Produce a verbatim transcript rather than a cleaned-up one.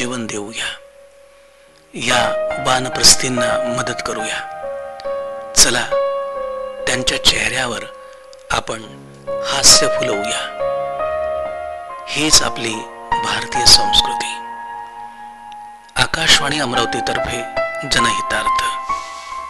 जीवन देऊया, या वानप्रस्थींना मदत करूया. चला त्यांच्या चेहऱ्यावर आपण हास्य फुलवूया. हीच आपली भारतीय संस्कृती. आकाशवाणी अमरावती तर्फे जनहितार्थ.